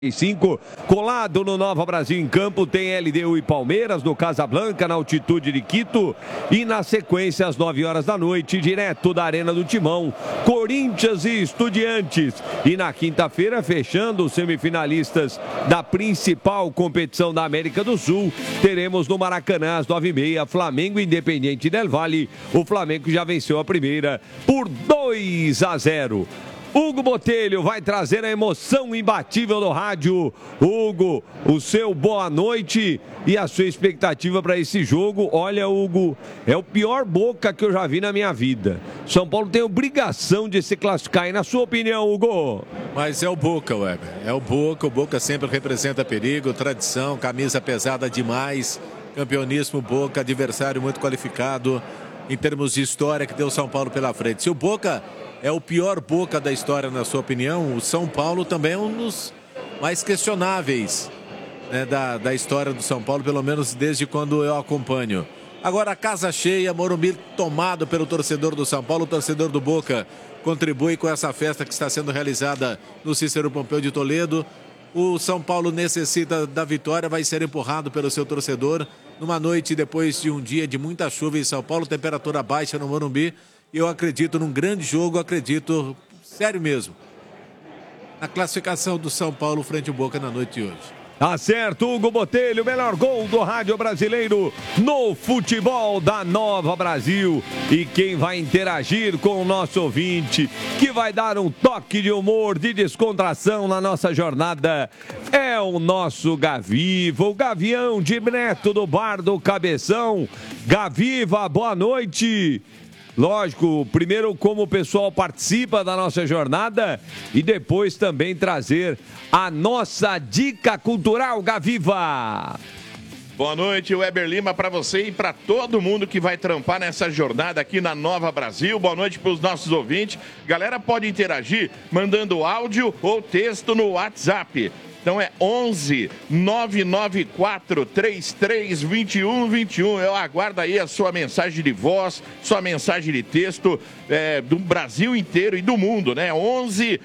5, colado no Nova Brasil em campo, tem LDU e Palmeiras no Casablanca, na altitude de Quito, e na sequência às 9 horas da noite, direto da Arena do Timão, Corinthians e Estudiantes. E na quinta-feira, fechando os semifinalistas da principal competição da América do Sul, teremos no Maracanã às 9h30, Flamengo e Independiente del Valle. O Flamengo já venceu a primeira por 2-0. Hugo Botelho vai trazer a emoção imbatível do rádio. Hugo, o seu boa noite e a sua expectativa para esse jogo. Olha, Hugo, é o pior Boca que eu já vi na minha vida. São Paulo tem obrigação de se classificar. E na sua opinião, Hugo? Mas é o Boca, Weber. É o Boca sempre representa perigo, tradição, camisa pesada demais. Campeonismo Boca, adversário muito qualificado em termos de história que deu São Paulo pela frente. Se o Boca é o pior Boca da história, na sua opinião, o São Paulo também é um dos mais questionáveis, né, da história do São Paulo, pelo menos desde quando eu acompanho. Agora, a casa cheia, Morumbi tomado pelo torcedor do São Paulo, o torcedor do Boca contribui com essa festa que está sendo realizada no Cícero Pompeu de Toledo. O São Paulo necessita da vitória, vai ser empurrado pelo seu torcedor numa noite depois de um dia de muita chuva em São Paulo, temperatura baixa no Morumbi. Eu acredito num grande jogo, acredito, sério mesmo, na classificação do São Paulo frente ao Boca na noite de hoje. Tá certo, Hugo Botelho, melhor gol do rádio brasileiro no futebol da Nova Brasil. E quem vai interagir com o nosso ouvinte, que vai dar um toque de humor, de descontração na nossa jornada, é o nosso Gaviva, o Gavião de Neto do Bar do Cabeção. Gaviva, boa noite. Lógico, primeiro como o pessoal participa da nossa jornada e depois também trazer a nossa dica cultural, Gaviva. Boa noite, Weber Lima, para você e para todo mundo que vai trampar nessa jornada aqui na Nova Brasil. Boa noite para os nossos ouvintes. Galera, pode interagir mandando áudio ou texto no WhatsApp. Então é 11 994 33 21 21. Eu aguardo aí a sua mensagem de voz, sua mensagem de texto do Brasil inteiro e do mundo, né? 11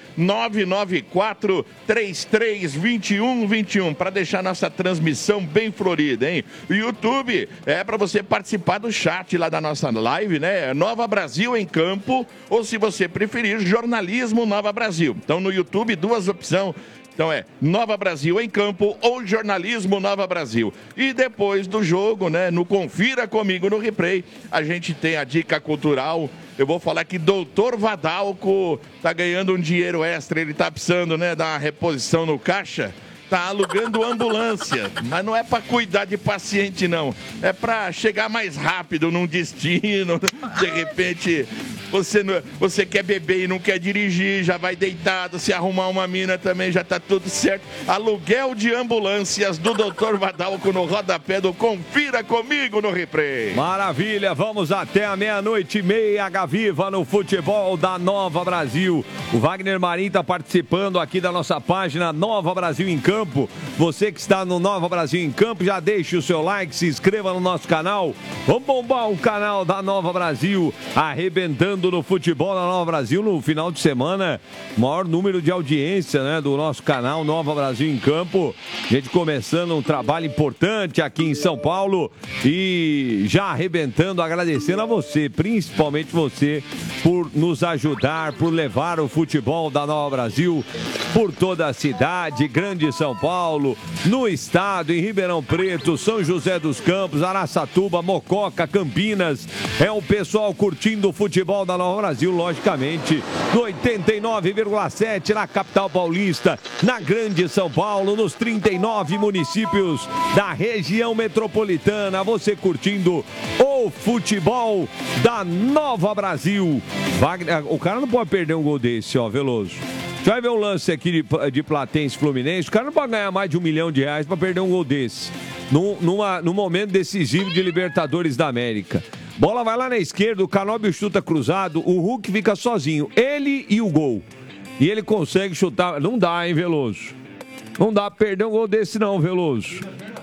994 33 21 21 para deixar nossa transmissão bem florida, hein? O YouTube é para você participar do chat lá da nossa live, né? Nova Brasil em Campo, ou se você preferir, Jornalismo Nova Brasil. Então no YouTube, duas opções. Então é Nova Brasil em Campo ou Jornalismo Nova Brasil. E depois do jogo, né, no Confira Comigo no Replay, a gente tem a dica cultural. Eu vou falar que Doutor Vadalco tá ganhando um dinheiro extra, ele tá precisando, né, dar uma reposição no caixa. Tá alugando ambulância, mas não é para cuidar de paciente, não. É para chegar mais rápido num destino. De repente, você quer beber e não quer dirigir, já vai deitado. Se arrumar uma mina também já tá tudo certo. Aluguel de ambulâncias do Dr. Vadalco no rodapé do Confira Comigo no Replay. Maravilha, vamos até a 00:30, Gaviva no futebol da Nova Brasil. O Wagner Marim tá participando aqui da nossa página Nova Brasil em Campo. Você que está no Nova Brasil em Campo, já deixe o seu like, se inscreva no nosso canal. Vamos bombar o canal da Nova Brasil, arrebentando no futebol da Nova Brasil no final de semana. Maior número de audiência, né, do nosso canal Nova Brasil em Campo. A gente começando um trabalho importante aqui em São Paulo e já arrebentando, agradecendo a você, principalmente você, por nos ajudar, por levar o futebol da Nova Brasil por toda a cidade, grande São Paulo, no estado, em Ribeirão Preto, São José dos Campos, Araçatuba, Mococa, Campinas. É o pessoal curtindo o futebol da Nova Brasil, logicamente, no 89,7 na capital paulista, na grande São Paulo, nos 39 municípios da região metropolitana. Você curtindo o futebol da Nova Brasil. Wagner, o cara não pode perder um gol desse, ó, Veloso. Vai ver um lance aqui de Platense Fluminense. O cara não pode ganhar mais de R$1 milhão para perder um gol desse. Num momento decisivo de Libertadores da América. Bola vai lá na esquerda, o Canóbio chuta cruzado, o Hulk fica sozinho. Ele e o gol. E ele consegue chutar. Não dá, hein, Veloso? Não dá pra perder um gol desse não, Veloso.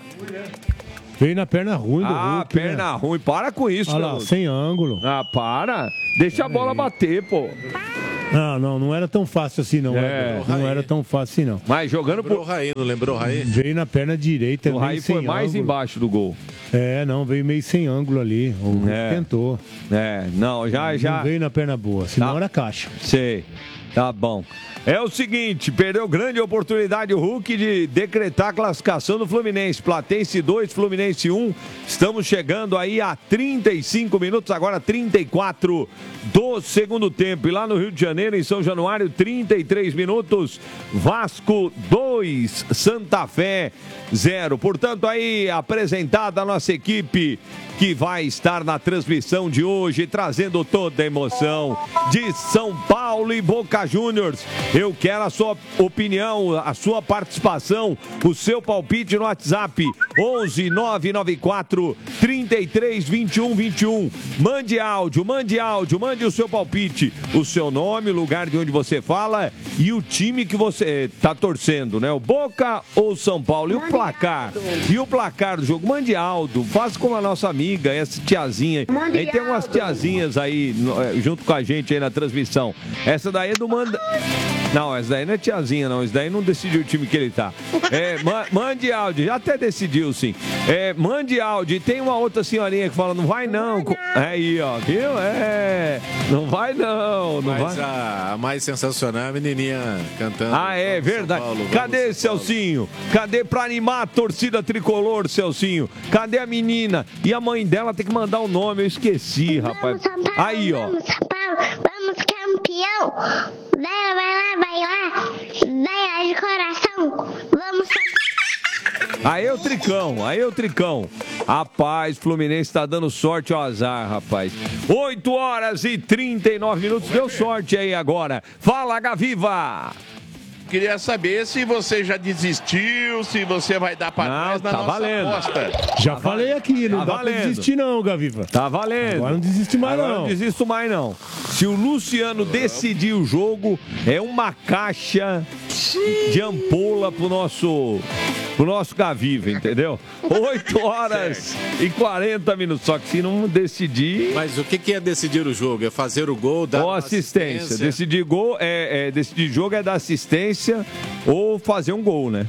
Veio na perna ruim do Hulk. Ah, perna ruim. Para com isso, Olha lá, sem ângulo. Ah, para. Deixa a bola bater, pô. Não era tão fácil assim, não. Não era tão fácil assim, não. Mas jogando lembrou o Raí, não lembrou o Raí? Veio na perna direita. O Raí foi mais ângulo. Embaixo do gol. Veio meio sem ângulo ali. Tentou. Não veio na perna boa, senão era caixa. Sei. Tá bom. É o seguinte, perdeu grande oportunidade o Hulk de decretar a classificação do Fluminense. Platense 2, Fluminense 1. Estamos chegando aí a 35 minutos, agora 34 do segundo tempo. E lá no Rio de Janeiro, em São Januário, 33 minutos. Vasco 2, Santa Fé 0. Portanto, aí apresentada a nossa equipe que vai estar na transmissão de hoje, trazendo toda a emoção de São Paulo e Boca Juniors. Eu quero a sua opinião, a sua participação, o seu palpite no WhatsApp 11 994 33 21 21. Mande áudio, mande o seu palpite, o seu nome, o lugar de onde você fala e o time que você está torcendo, né? O Boca ou o São Paulo? E o placar? E o placar do jogo? Mande áudio, faça como a nossa amiga, essa tiazinha. Aí tem umas tiazinhas aí junto com a gente aí na transmissão. Essa daí é do Manda... Não, essa daí não é tiazinha, não. Esse daí não decidiu o time que ele tá. Mande áudio, já até decidiu, sim. Mande áudio. E tem uma outra senhorinha que fala, não vai não. Aí, ó, viu? Não vai não. Mas a mais sensacional é a menininha cantando. É verdade. Paulo, cadê, Celcinho? Cadê pra animar a torcida tricolor, Celcinho? Cadê a menina? E a mãe dela tem que mandar o nome, eu esqueci, rapaz. Aí, ó. Vamos, São Paulo, vamos, campeão. Vai lá de coração. Vamos, São Paulo. Aí o Tricão. Rapaz, Fluminense tá dando sorte ao azar, rapaz. 8 horas e 39 minutos, deu sorte aí agora. Fala, Gaviva! Queria saber se você já desistiu, se você vai dar para trás na nossa aposta. Já falei aqui, não dá pra desistir não, Gaviva. Tá valendo. Agora não desiste mais não. Não desisto mais não. Se o Luciano decidir o jogo, é uma caixa de ampola pro nosso Gaviva, entendeu? 8 horas e 40 minutos. Só que se não decidir... Mas o que é decidir o jogo? É fazer o gol, dar ou assistência. Decidir gol decidir jogo é dar assistência ou fazer um gol, né?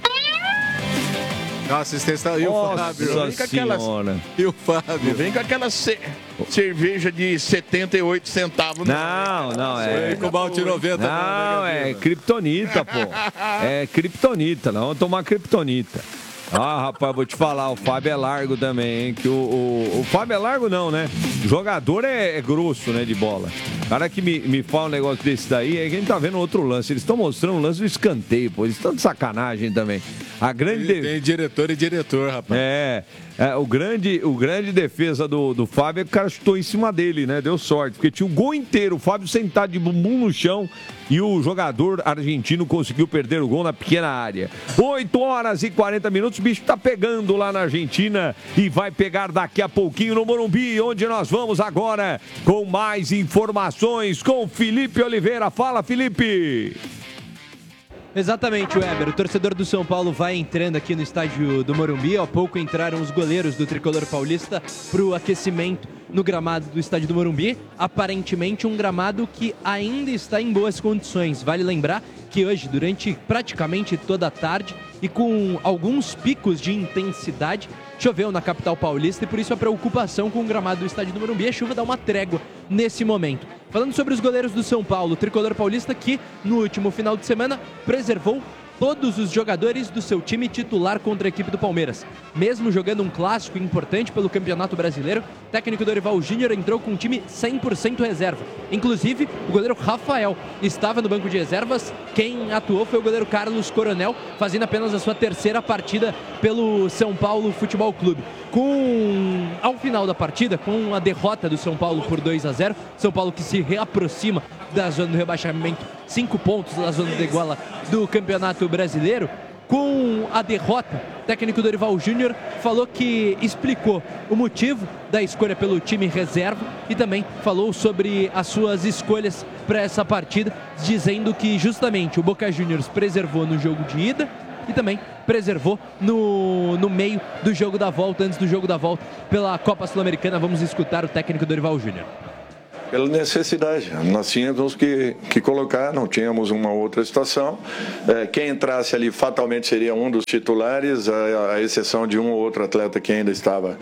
A assistência e o Fábio. E o Fábio. Vem com aquela cerveja de 78 centavos. Não, é... com balde 90. Não, é criptonita, pô. É criptonita, não. Vamos tomar criptonita. Rapaz, vou te falar, o Fábio é largo também, hein? Que o Fábio é largo não, né? O jogador é grosso, né, de bola. O cara que me fala um negócio desse daí, é que a gente tá vendo outro lance. Eles estão mostrando o lance do escanteio, pô. Eles estão de sacanagem também. Tem diretor e diretor, rapaz. O grande defesa do Fábio é que o cara chutou em cima dele, né? Deu sorte, porque tinha o gol inteiro, o Fábio sentado de bumbum no chão e o jogador argentino conseguiu perder o gol na pequena área. 8 horas e 40 minutos, o bicho tá pegando lá na Argentina e vai pegar daqui a pouquinho no Morumbi, onde nós vamos agora com mais informações com Felipe Oliveira. Fala, Felipe! Exatamente, Weber. O torcedor do São Paulo vai entrando aqui no estádio do Morumbi. Há pouco entraram os goleiros do tricolor paulista para o aquecimento no gramado do estádio do Morumbi. Aparentemente um gramado que ainda está em boas condições. Vale lembrar que hoje, durante praticamente toda a tarde e com alguns picos de intensidade, choveu na capital paulista e por isso a preocupação com o gramado do estádio do Morumbi. A chuva dá uma trégua nesse momento. Falando sobre os goleiros do São Paulo, o tricolor paulista que no último final de semana preservou todos os jogadores do seu time titular contra a equipe do Palmeiras. Mesmo jogando um clássico importante pelo Campeonato Brasileiro, o técnico Dorival Júnior entrou com um time 100% reserva. Inclusive, o goleiro Rafael estava no banco de reservas. Quem atuou foi o goleiro Carlos Coronel, fazendo apenas a sua terceira partida pelo São Paulo Futebol Clube. Ao final da partida, com a derrota do São Paulo por 2-0, São Paulo que se reaproxima da zona do rebaixamento, 5 pontos da zona de iguala do Campeonato Brasileiro. Com a derrota, o técnico Dorival Júnior falou que explicou o motivo da escolha pelo time reserva e também falou sobre as suas escolhas para essa partida, dizendo que justamente o Boca Juniors preservou no jogo de ida e também preservou no meio do jogo da volta, antes do jogo da volta pela Copa Sul-Americana. Vamos escutar o técnico Dorival Júnior. Pela necessidade. Nós tínhamos que colocar, não tínhamos uma outra situação. Quem entrasse ali fatalmente seria um dos titulares, a exceção de um ou outro atleta que ainda estava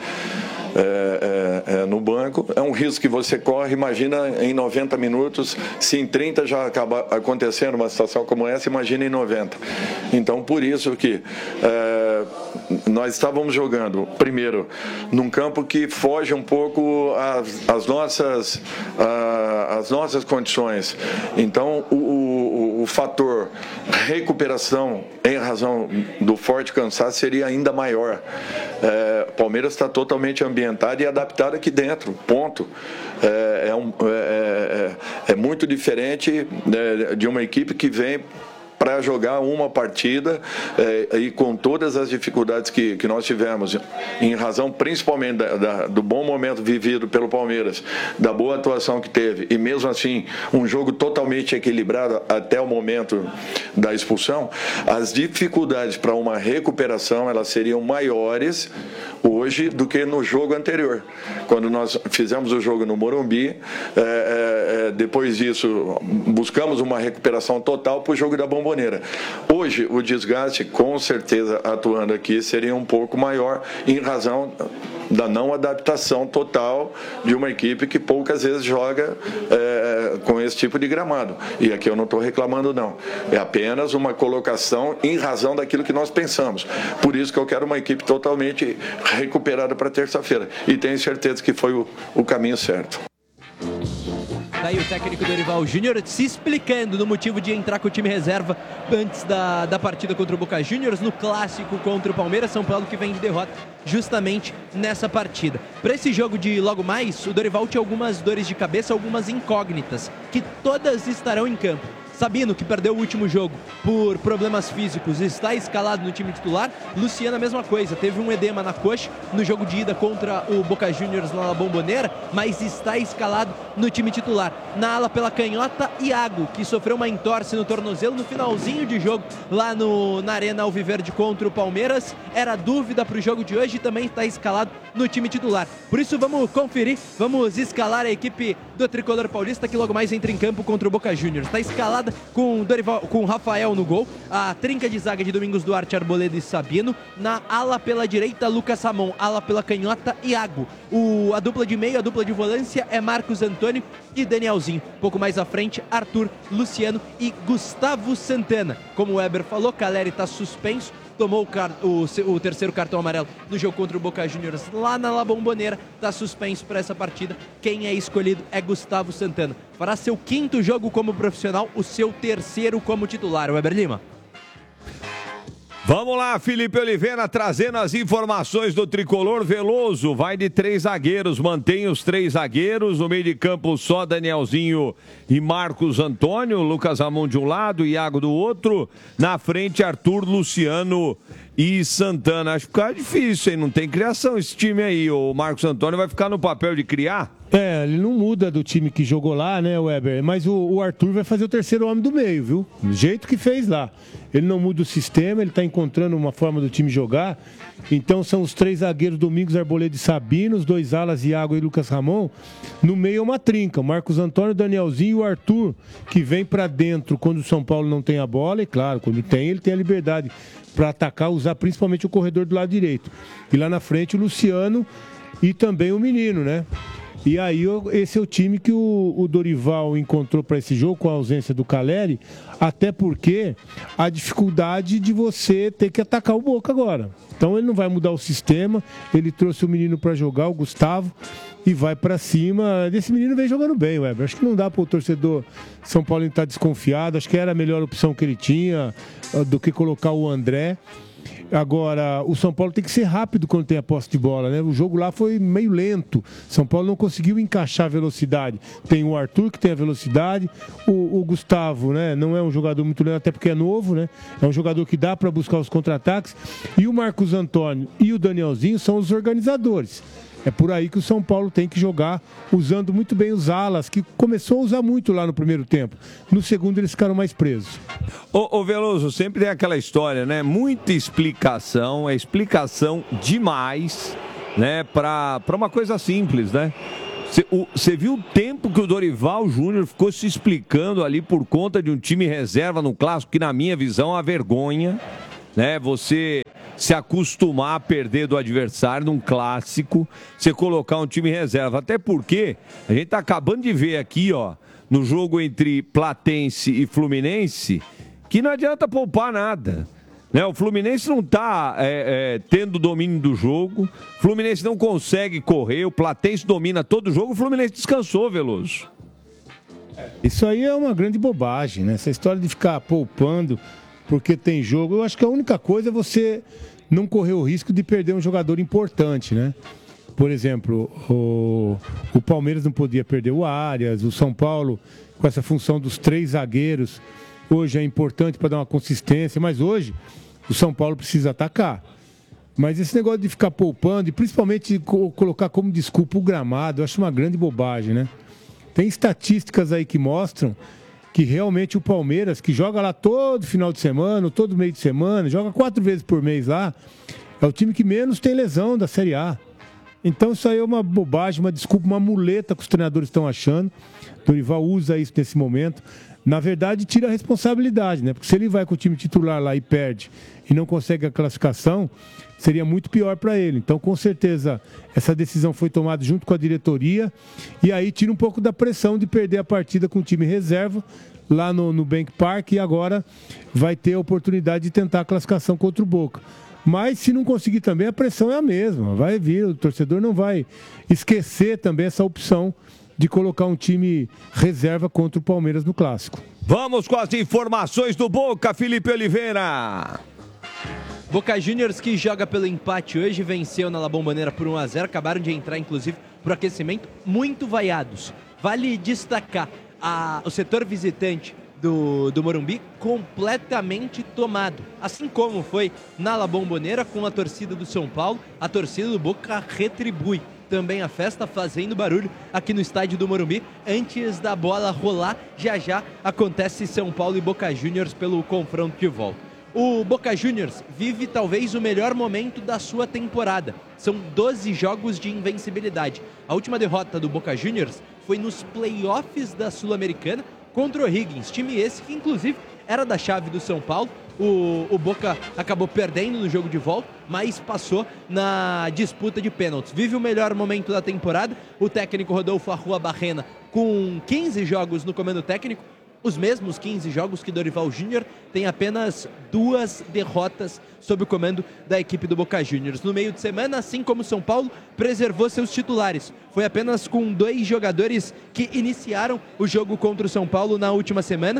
no banco. É um risco que você corre, imagina em 90 minutos, se em 30 já acaba acontecendo uma situação como essa, imagina em 90. Então, por isso que nós estávamos jogando, primeiro, num campo que foge um pouco às nossas condições. Então, o fator recuperação, em razão do forte cansaço, seria ainda maior. Palmeiras está totalmente ambientado e adaptado aqui dentro, ponto. É muito diferente de uma equipe que vem para jogar uma partida e com todas as dificuldades que nós tivemos, em razão principalmente do bom momento vivido pelo Palmeiras, da boa atuação que teve, e mesmo assim um jogo totalmente equilibrado até o momento da expulsão, as dificuldades para uma recuperação elas seriam maiores hoje do que no jogo anterior. Quando nós fizemos o jogo no Morumbi, depois disso buscamos uma recuperação total para o jogo da Bombonera. Hoje, o desgaste, com certeza, atuando aqui, seria um pouco maior em razão da não adaptação total de uma equipe que poucas vezes joga com esse tipo de gramado. E aqui eu não estou reclamando, não. É apenas uma colocação em razão daquilo que nós pensamos. Por isso que eu quero uma equipe totalmente recuperada para terça-feira. E tenho certeza que foi o caminho certo. Daí o técnico Dorival Júnior se explicando no motivo de entrar com o time reserva antes da partida contra o Boca Juniors, no clássico contra o Palmeiras. São Paulo que vem de derrota justamente nessa partida. Para esse jogo de logo mais, o Dorival tinha algumas dores de cabeça, algumas incógnitas, que todas estarão em campo. Sabino, que perdeu o último jogo por problemas físicos, está escalado no time titular. Luciano, a mesma coisa, teve um edema na coxa no jogo de ida contra o Boca Juniors na Bombonera, mas está escalado no time titular. Na ala pela canhota, Iago, que sofreu uma entorse no tornozelo no finalzinho de jogo lá na Arena Alviverde contra o Palmeiras. Era dúvida para o jogo de hoje e também está escalado no time titular. Por isso vamos conferir, vamos escalar a equipe do Tricolor Paulista, que logo mais entra em campo contra o Boca Juniors. Está escalada com o Rafael no gol, a trinca de zaga de Domingos Duarte, Arboleda e Sabino. Na ala pela direita, Lucas Ramon, ala pela canhota, Iago. A dupla de meio, a dupla de volância é Marcos Antônio e Danielzinho. Pouco mais à frente, Arthur, Luciano e Gustavo Santana. Como o Weber falou, Caleri está suspenso, tomou o terceiro cartão amarelo no jogo contra o Boca Juniors lá na La Bombonera, está suspenso para essa partida. Quem é escolhido é Gustavo Santana. Fará seu 5º jogo como profissional, o seu 3º como titular. Weber Lima. Vamos lá, Felipe Oliveira trazendo as informações do Tricolor. Veloso vai de 3 zagueiros, mantém os 3 zagueiros. No meio de campo só Danielzinho e Marcos Antônio. Lucas Ramon de um lado, Iago do outro. Na frente, Arthur, Luciano e Santana. Acho que fica difícil, hein? Não tem criação esse time aí. O Marcos Antônio vai ficar no papel de criar? Ele não muda do time que jogou lá, né, Weber? Mas o Arthur vai fazer o 3º homem do meio, viu? Do jeito que fez lá. Ele não muda o sistema, ele está encontrando uma forma do time jogar. Então são os 3 zagueiros, Domingos, Arboleda e Sabino, os 2 alas, Iago e Lucas Ramon. No meio é uma trinca, o Marcos Antônio, Danielzinho e o Arthur, que vem para dentro quando o São Paulo não tem a bola. E claro, quando tem, ele tem a liberdade para atacar, usar principalmente o corredor do lado direito. E lá na frente o Luciano e também o menino, né? E aí esse é o time que o Dorival encontrou para esse jogo, com a ausência do Caleri, até porque a dificuldade de você ter que atacar o Boca agora. Então ele não vai mudar o sistema, ele trouxe o menino para jogar, o Gustavo, e vai para cima. Esse menino vem jogando bem, Weber. Acho que não dá para o torcedor São Paulo estar desconfiado, acho que era a melhor opção que ele tinha do que colocar o André. Agora, o São Paulo tem que ser rápido quando tem a posse de bola, né? O jogo lá foi meio lento. São Paulo não conseguiu encaixar a velocidade. Tem o Arthur, que tem a velocidade. O Gustavo, né? Não é um jogador muito lento, até porque é novo, né? É um jogador que dá para buscar os contra-ataques. E o Marcos Antônio e o Danielzinho são os organizadores. É por aí que o São Paulo tem que jogar, usando muito bem os alas, que começou a usar muito lá no primeiro tempo. No segundo eles ficaram mais presos. Ô Veloso, sempre tem aquela história, né? Muita explicação, é explicação demais, né? Pra uma coisa simples, né? Você viu o tempo que o Dorival Júnior ficou se explicando ali por conta de um time reserva no Clássico, que na minha visão é uma vergonha, né? Você se acostumar a perder do adversário num Clássico, você colocar um time reserva. Até porque a gente tá acabando de ver aqui, ó, no jogo entre Platense e Fluminense, que não adianta poupar nada. O Fluminense não está tendo domínio do jogo, o Fluminense não consegue correr, o Platense domina todo o jogo, o Fluminense descansou, Veloso. Isso aí é uma grande bobagem, né? Essa história de ficar poupando porque tem jogo. Eu acho que a única coisa é você não correr o risco de perder um jogador importante, né? Por exemplo, o Palmeiras não podia perder o Arias, o São Paulo, com essa função dos 3 zagueiros, hoje é importante para dar uma consistência, mas hoje o São Paulo precisa atacar. Mas esse negócio de ficar poupando, e principalmente colocar como desculpa o gramado, eu acho uma grande bobagem, né? Tem estatísticas aí que mostram que realmente o Palmeiras, que joga lá todo final de semana, todo meio de semana, joga 4 vezes por mês lá, é o time que menos tem lesão da Série A. Então isso aí é uma bobagem, uma desculpa, uma muleta que os treinadores estão achando. O Dorival usa isso nesse momento. Na verdade, tira a responsabilidade, né? Porque se ele vai com o time titular lá e perde e não consegue a classificação, seria muito pior para ele. Então, com certeza, essa decisão foi tomada junto com a diretoria e aí tira um pouco da pressão de perder a partida com o time reserva lá no Bank Park e agora vai ter a oportunidade de tentar a classificação contra o Boca. Mas se não conseguir também, a pressão é a mesma. Vai vir, o torcedor não vai esquecer também essa opção de colocar um time reserva contra o Palmeiras no Clássico. Vamos com as informações do Boca, Felipe Oliveira. Boca Juniors, que joga pelo empate hoje, venceu na La Bombonera por 1-0, acabaram de entrar inclusive para o aquecimento, muito vaiados. Vale destacar o setor visitante do Morumbi completamente tomado, assim como foi na La Bombonera com a torcida do São Paulo. A torcida do Boca retribui também a festa, fazendo barulho aqui no estádio do Morumbi. Antes da bola rolar, já acontece São Paulo e Boca Juniors pelo confronto de volta. O Boca Juniors vive talvez o melhor momento da sua temporada. São 12 jogos de invencibilidade. A última derrota do Boca Juniors foi nos playoffs da Sul-Americana contra o O'Higgins, time esse que inclusive era da chave do São Paulo. O Boca acabou perdendo no jogo de volta, mas passou na disputa de pênaltis. Vive o melhor momento da temporada. O técnico Rodolfo Arrua Barrena, com 15 jogos no comando técnico, os mesmos 15 jogos que Dorival Júnior, tem apenas 2 derrotas sob o comando da equipe do Boca Juniors. No meio de semana, assim como o São Paulo, preservou seus titulares. Foi apenas com 2 jogadores que iniciaram o jogo contra o São Paulo na última semana,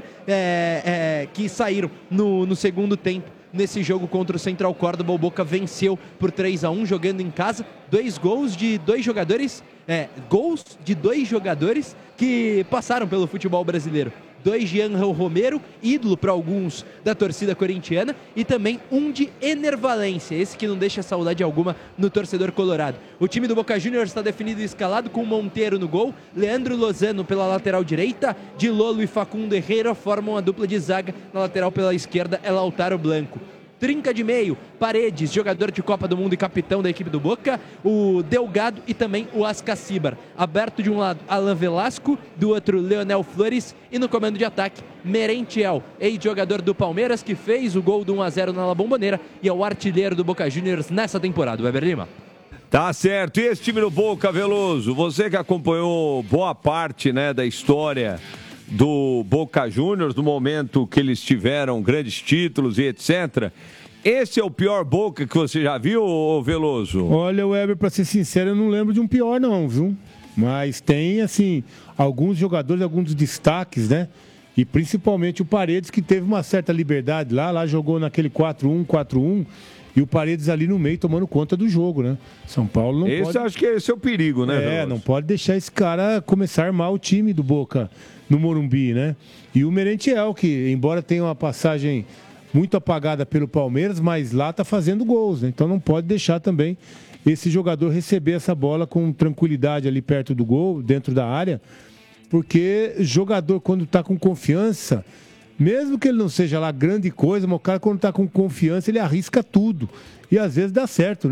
que saíram no segundo tempo. Nesse jogo contra o Central Córdoba, o Boca venceu por 3-1, jogando em casa. 2 gols de 2 jogadores, gols de 2 jogadores que passaram pelo futebol brasileiro. 2 de Ángel Romero, ídolo para alguns da torcida corintiana, e também um de Ener Valencia, esse que não deixa saudade alguma no torcedor colorado. O time do Boca Juniors está definido e escalado com Monteiro no gol, Leandro Lozano pela lateral direita, Di Lolo e Facundo Herrera formam a dupla de zaga. Na lateral pela esquerda é Lautaro Blanco. Trinca de meio, Paredes, jogador de Copa do Mundo e capitão da equipe do Boca, o Delgado e também o Ascacibar. Aberto de um lado, Alan Velasco, do outro, Leonel Flores, e no comando de ataque, Merentiel, ex-jogador do Palmeiras, que fez o gol do 1-0 na La Bombonera e é o artilheiro do Boca Juniors nessa temporada. Weber Lima. Tá certo. E esse time do Boca, Veloso, você que acompanhou boa parte, né, da história do Boca Juniors, no momento que eles tiveram grandes títulos e etc. Esse é o pior Boca que você já viu, Veloso? Olha, Weber, pra ser sincero, eu não lembro de um pior não, viu? Mas tem, assim, alguns jogadores, alguns destaques, né? E principalmente o Paredes, que teve uma certa liberdade lá jogou naquele 4-1, e o Paredes ali no meio tomando conta do jogo, né? São Paulo não pode... Acho que esse é o perigo, né, Veloso? Não pode deixar esse cara começar a armar o time do Boca no Morumbi, né? E o Merentiel, que embora tenha uma passagem muito apagada pelo Palmeiras, mas lá tá fazendo gols, né? Então não pode deixar também esse jogador receber essa bola com tranquilidade ali perto do gol, dentro da área, porque jogador quando tá com confiança, mesmo que ele não seja lá grande coisa, mas o cara quando tá com confiança, ele arrisca tudo. E às vezes dá certo, né?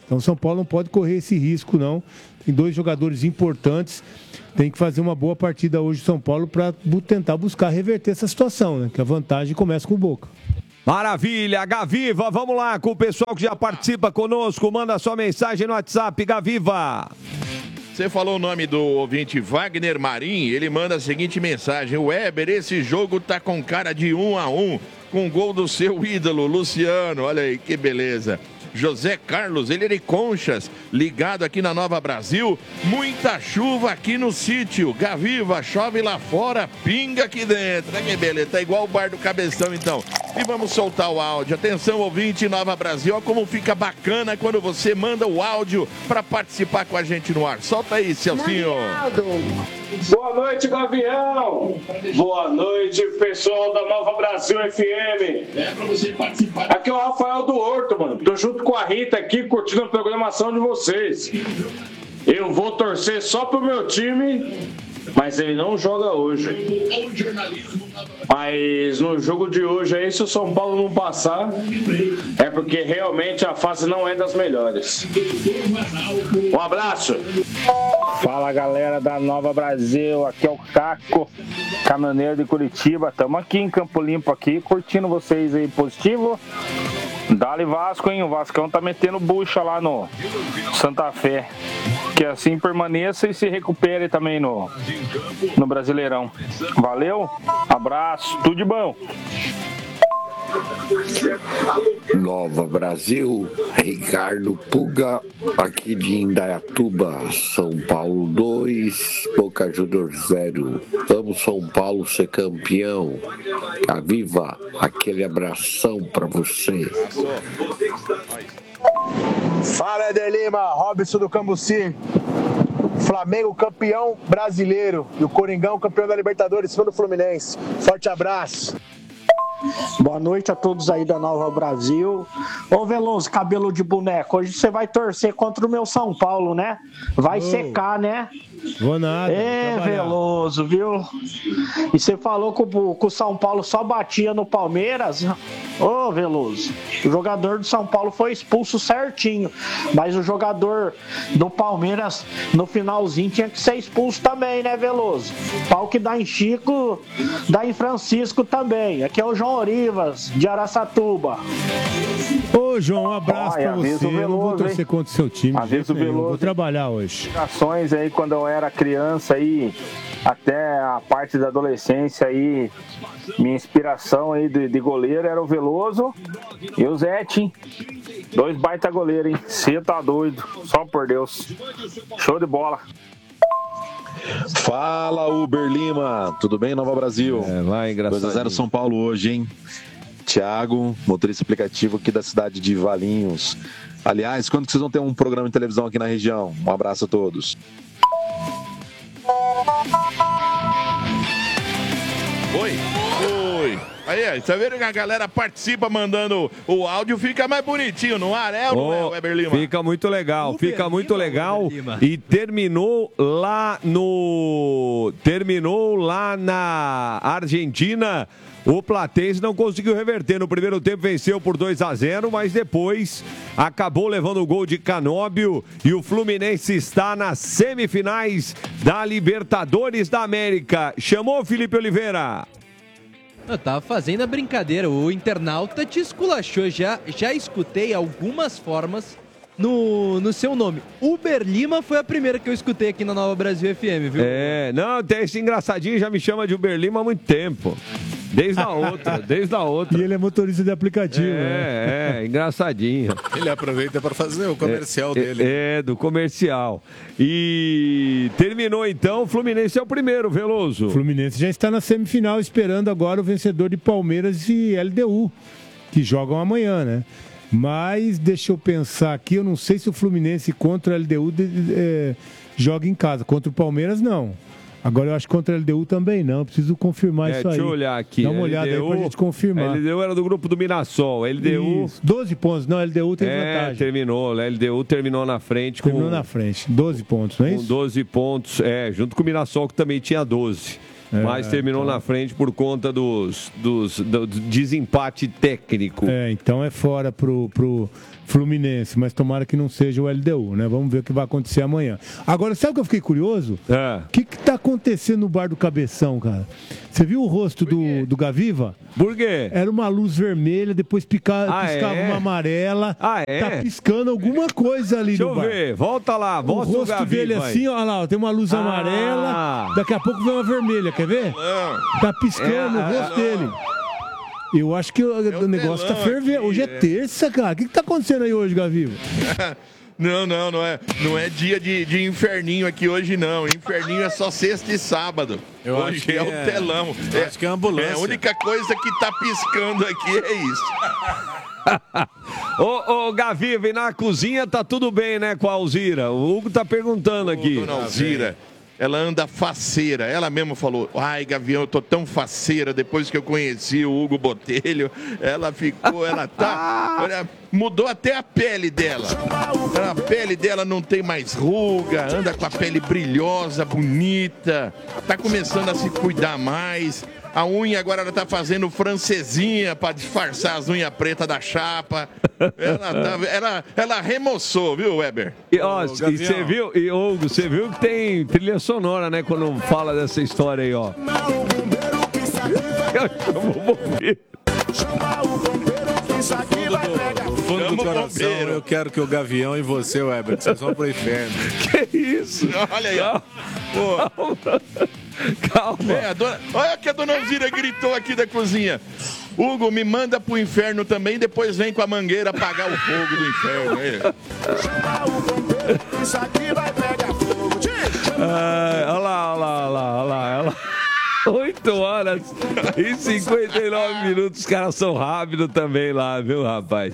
Então, São Paulo não pode correr esse risco, não. Tem 2 jogadores importantes. Tem que fazer uma boa partida hoje o São Paulo para tentar buscar reverter essa situação, né? Que a vantagem começa com o Boca. Maravilha, Gaviva, vamos lá com o pessoal que já participa conosco. Manda sua mensagem no WhatsApp, Gaviva. Você falou o nome do ouvinte Wagner Marim, ele manda a seguinte mensagem: Weber, esse jogo tá com cara de 1-1, com gol do seu ídolo, Luciano. Olha aí, que beleza. José Carlos, ele é de Conchas, ligado aqui na Nova Brasil. Muita chuva aqui no sítio. Gaviva, chove lá fora, pinga aqui dentro. Que beleza, tá igual o bar do Cabeção, então. E vamos soltar o áudio. Atenção, ouvinte Nova Brasil, olha como fica bacana quando você manda o áudio para participar com a gente no ar. Solta aí, Celcinho. Boa noite, Gavião. Boa noite, pessoal da Nova Brasil FM. É para você participar. Aqui é o Rafael do Horto, mano. Tô junto com a Rita aqui, curtindo a programação de vocês. Eu vou torcer só pro meu time, mas ele não joga hoje. Mas no jogo de hoje aí, se o São Paulo não passar, é porque realmente a fase não é das melhores. Um abraço. Fala, galera da Nova Brasil, aqui é o Caco, caminhoneiro de Curitiba. Estamos aqui em Campo Limpo aqui, curtindo vocês aí, positivo. Dale Vasco, hein? O Vascão tá metendo bucha lá no Santa Fé. Que assim permaneça e se recupere também no Brasileirão. Valeu, abraço, tudo de bom. Nova Brasil, Ricardo Puga, aqui de Indaiatuba, São Paulo 2, Boca Juniors 0. Vamos São Paulo ser campeão. Gaviva, aquele abração pra você. Fala, Eder Lima, Robson do Cambuci. Flamengo campeão brasileiro e o Coringão campeão da Libertadores, cima do Fluminense. Forte abraço. Boa noite a todos aí da Nova Brasil. Ô Veloso, cabelo de boneco, hoje você vai torcer contra o meu São Paulo, né? Vai secar, né? Vou nada. Veloso, viu? E você falou que o São Paulo só batia no Palmeiras. Ô Veloso, o jogador do São Paulo foi expulso certinho, mas o jogador do Palmeiras no finalzinho tinha que ser expulso também, né, Veloso? Pau que dá em Chico, dá em Francisco também. Aqui é o João Orivas, de Araçatuba. Ô, João, um abraço pra você. Eu não vou torcer contra o seu time. Avisa o Veloso. Vou trabalhar hoje. Ações aí quando eu era criança aí, até a parte da adolescência aí, minha inspiração aí de goleiro era o Veloso e o Zete. 2 baita goleiros, hein? Você tá doido, só por Deus. Show de bola. Fala, Uber Lima, tudo bem, Nova Brasil? Vai, engraçado. 2-0 São Paulo hoje, hein? Thiago, motorista aplicativo aqui da cidade de Valinhos. Aliás, quando que vocês vão ter um programa de televisão aqui na região? Um abraço a todos. Oi. Aí, tá vendo que a galera participa mandando o áudio, fica mais bonitinho no ar, é ou não é, Weber Lima? Fica muito legal, fica muito legal. E terminou lá na Argentina. O Platense não conseguiu reverter. No primeiro tempo venceu por 2-0, mas depois acabou levando o gol de Canóbio e o Fluminense está nas semifinais da Libertadores da América. Chamou, Felipe Oliveira? Eu tava fazendo a brincadeira, o internauta te esculachou, já escutei algumas formas no seu nome. Uber Lima foi a primeira que eu escutei aqui na Nova Brasil FM, viu? Não, tem esse engraçadinho, já me chama de Uber Lima há muito tempo. Desde a outra. E ele é motorista de aplicativo. Engraçadinho. Ele aproveita para fazer o comercial dele. Do comercial. E terminou então, o Fluminense é o primeiro, Veloso. O Fluminense já está na semifinal, esperando agora o vencedor de Palmeiras e LDU, que jogam amanhã, né? Mas deixa eu pensar aqui, eu não sei se o Fluminense contra o LDU joga em casa. Contra o Palmeiras, não. Agora eu acho que contra a LDU também não, eu preciso confirmar isso aí. Deixa eu olhar aqui. Dá uma olhada aí pra gente confirmar. A LDU era do grupo do Mirassol, LDU... Isso, 12 pontos, não, a LDU tem vantagem. Terminou, a LDU terminou na frente. Terminou na frente, 12 pontos, não é isso? Com 12 pontos, junto com o Mirassol que também tinha 12. mas terminou na frente por conta do desempate técnico. Então é fora pro Fluminense, mas tomara que não seja o LDU, né? Vamos ver o que vai acontecer amanhã. Agora, sabe o que eu fiquei curioso? O que tá acontecendo no bar do Cabeção, cara? Você viu o rosto do Gaviva? Por quê? Era uma luz vermelha, depois piscava uma amarela. Tá piscando alguma coisa ali no bar. Deixa eu ver, volta lá, mostra o rosto dele assim, olha lá, tem uma luz amarela, daqui a pouco vem uma vermelha, quer ver? Tá piscando o rosto dele. Eu acho que o negócio tá fervendo. Hoje é terça, cara. O que tá acontecendo aí hoje, Gaviva? Não é dia de inferninho aqui hoje, não. Inferninho é só sexta e sábado. Hoje é o telão. Acho que é a ambulância. A única coisa que tá piscando aqui é isso. Ô, Gaviva, e na cozinha tá tudo bem, né, com a Alzira? O Hugo tá perguntando aqui. Dona Alzira, ela anda faceira. Ela mesmo falou, ai, Gavião, eu tô tão faceira depois que eu conheci o Hugo Botelho. Ela mudou até a pele dela. A pele dela não tem mais ruga, anda com a pele brilhosa, bonita. Tá começando a se cuidar mais. A unha agora ela tá fazendo francesinha para disfarçar as unhas pretas da chapa. Ela remoçou, viu, Weber? E você viu, Hugo, você viu que tem trilha sonora, né, quando fala dessa história aí, ó. Eu chamo o bombeiro. No fundo do coração, eu quero que o Gavião e você, Weber, vocês vão pro inferno. Que isso? Olha aí, ó. Calma. Olha que a dona Alzira gritou aqui da cozinha. Hugo, me manda pro inferno também, depois vem com a mangueira apagar o fogo do inferno. Isso aqui vai pegar fogo. Olha lá. 8h59, os caras são rápidos também lá, viu, rapaz?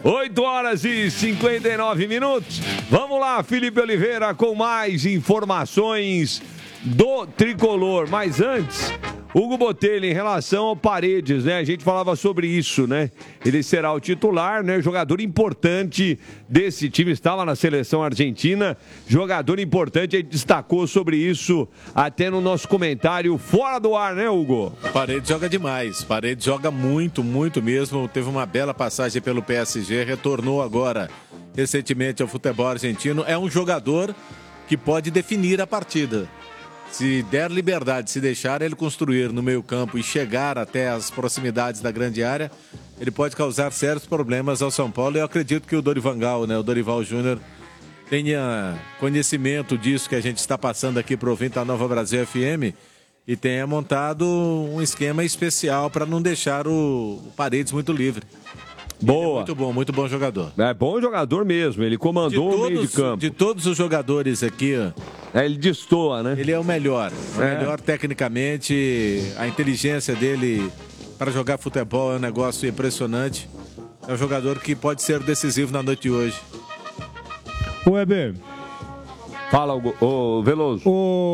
8h59. Vamos lá, Felipe Oliveira, com mais informações do Tricolor. Mas antes, Hugo Botelho, em relação ao Paredes, né? A gente falava sobre isso, né? Ele será o titular, né? Jogador importante desse time, estava na seleção argentina. Jogador importante, a gente destacou sobre isso até no nosso comentário fora do ar, né, Hugo? Paredes joga demais, Paredes joga muito, muito mesmo. Teve uma bela passagem pelo PSG, retornou agora recentemente ao futebol argentino. É um jogador que pode definir a partida. Se der liberdade, se deixar ele construir no meio-campo e chegar até as proximidades da grande área, ele pode causar sérios problemas ao São Paulo. Eu acredito que o Dorival, né, o Dorival Júnior, tenha conhecimento disso que a gente está passando aqui para o ouvinte da Nova Brasil FM e tenha montado um esquema especial para não deixar o Paredes muito livre. Boa. É muito bom jogador. É bom jogador mesmo, ele comandou o meio de campo. De todos os jogadores aqui, ele destoa, né? Ele é o melhor. Melhor tecnicamente, a inteligência dele para jogar futebol é um negócio impressionante. É um jogador que pode ser decisivo na noite de hoje. Weber. Fala, o Veloso.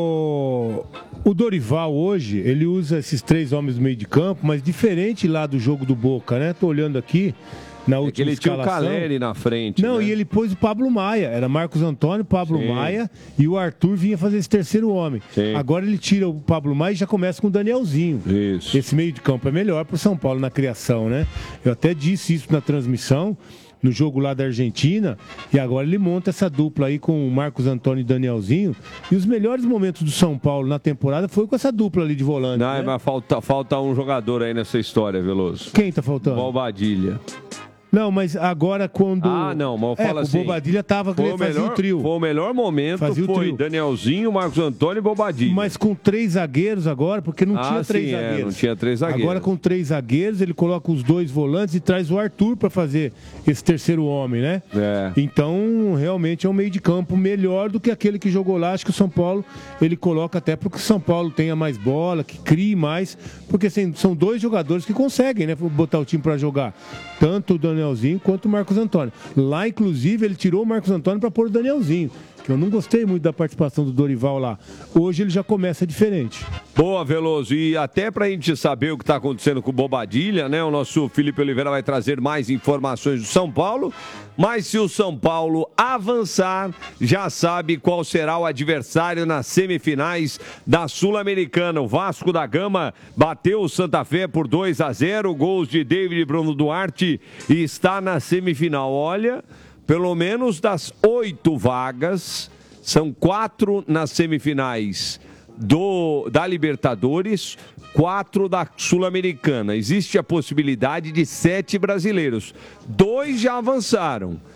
O Dorival hoje, ele usa esses três homens do meio de campo, mas diferente lá do jogo do Boca, né? Tô olhando aqui na última escalação. Ele tinha o Caleri na frente. Não, né? E ele pôs o Pablo Maia. Era Marcos Antônio, Pablo Maia e o Arthur vinha fazer esse terceiro homem. Sim. Agora ele tira o Pablo Maia e já começa com o Danielzinho. Isso. Esse meio de campo é melhor pro São Paulo na criação, né? Eu até disse isso na transmissão, no jogo lá da Argentina, e agora ele monta essa dupla aí com o Marcos Antônio e Danielzinho, e os melhores momentos do São Paulo na temporada foi com essa dupla ali de volante. Não, né? mas falta um jogador aí nessa história, Veloso. Quem tá faltando? Bobadilha. Não, mas agora quando... não, mas eu falo assim... O Bobadilha fazia o trio. Foi o melhor momento, foi Danielzinho, Marcos Antônio e Bobadilha. Mas com três zagueiros agora, porque não tinha três zagueiros. Não tinha três zagueiros. Agora com três zagueiros, ele coloca os dois volantes e traz o Arthur para fazer esse terceiro homem, né? Então, realmente é um meio de campo melhor do que aquele que jogou lá. Acho que o São Paulo, ele coloca até porque o São Paulo tenha mais bola, que crie mais, porque assim, são dois jogadores que conseguem, né, botar o time para jogar. Tanto o Danielzinho quanto o Marcos Antônio. Lá, inclusive, ele tirou o Marcos Antônio para pôr o Danielzinho, que eu não gostei muito da participação do Dorival lá. Hoje ele já começa diferente. Boa, Veloso. E até pra gente saber o que tá acontecendo com o Bobadilha, né? O nosso Felipe Oliveira vai trazer mais informações do São Paulo. Mas se o São Paulo avançar, já sabe qual será o adversário nas semifinais da Sul-Americana. O Vasco da Gama bateu o Santa Fé por 2-0, gols de David e Bruno Duarte, e está na semifinal. Olha, pelo menos das 8 vagas, são 4 nas semifinais da Libertadores, 4 da Sul-Americana. Existe a possibilidade de 7 brasileiros. 2 já avançaram.